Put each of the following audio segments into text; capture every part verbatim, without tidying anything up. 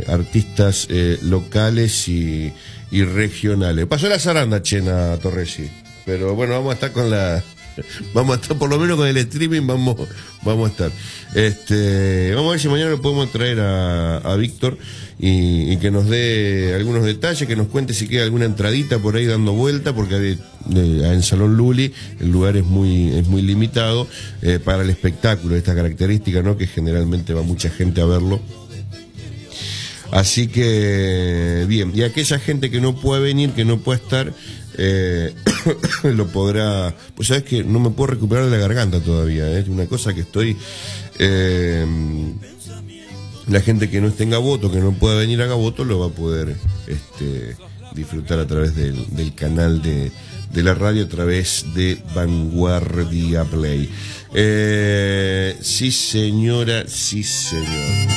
artistas eh, locales y, y regionales. Pasó la zaranda, Chena Torresi, pero bueno, vamos a estar con la... Vamos a estar, por lo menos con el streaming, vamos, vamos a estar. Este, vamos a ver si mañana lo podemos traer a, a Víctor y, y que nos dé algunos detalles, que nos cuente si queda alguna entradita por ahí dando vuelta, porque hay, de, en Salón Luli el lugar es muy, es muy limitado eh, para el espectáculo de esta característica, ¿no? Que generalmente va mucha gente a verlo. Así que, bien, y aquella gente que no puede venir, que no puede estar, eh, lo podrá... Pues sabes que no me puedo recuperar de la garganta todavía, es ¿eh? Una cosa que estoy... Eh, la gente que no esté en Gaboto, que no pueda venir a Gaboto, lo va a poder este, disfrutar a través del, del canal de, de la radio, a través de Vanguardia Play. Eh, sí señora, sí señor.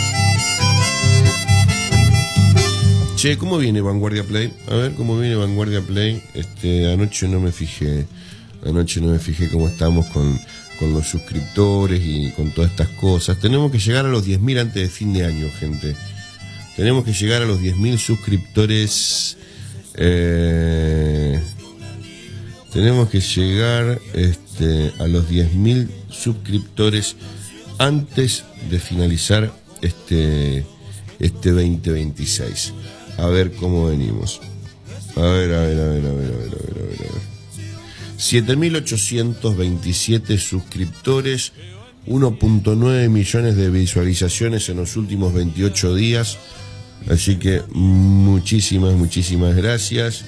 Che, ¿cómo viene Vanguardia Play? A ver, ¿cómo viene Vanguardia Play? Este, anoche no me fijé, anoche no me fijé cómo estamos con, con los suscriptores y con todas estas cosas. Tenemos que llegar a los diez mil antes de fin de año, gente. Tenemos que llegar a los diez mil suscriptores. Eh, tenemos que llegar este, a los diez mil suscriptores antes de finalizar este, este veinte veintiséis. A ver cómo venimos. A ver, a ver, a ver, a ver, a ver, a ver, a ver, a ver. siete mil ochocientos veintisiete suscriptores, uno punto nueve millones de visualizaciones en los últimos veintiocho días. Así que muchísimas, muchísimas gracias.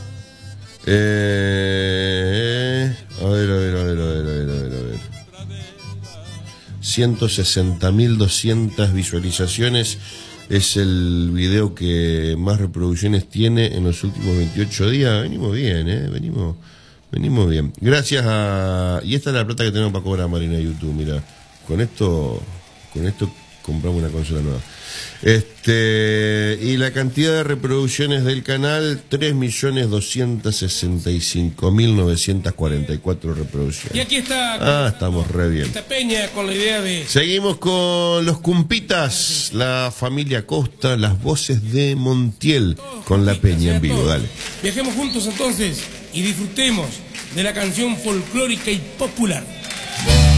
Eh, a ver, a ver, a ver, a ver, a ver, a ver, a ver. ciento sesenta mil doscientas visualizaciones. Es el video que más reproducciones tiene en los últimos veintiocho días. Venimos bien, ¿eh? Venimos, venimos bien. Gracias a... Y esta es la plata que tenemos para cobrar, Marina, de YouTube. Mira, con esto, con esto compramos una consola nueva. Este, y la cantidad de reproducciones del canal, tres millones doscientos sesenta y cinco mil novecientos cuarenta y cuatro reproducciones. Y aquí está... Ah, estamos re bien. Esta peña con la idea de... Seguimos con los Cumpitas, la familia Costa, las voces de Montiel, con la peña en vivo, dale. Viajemos juntos entonces y disfrutemos de la canción folclórica y popular.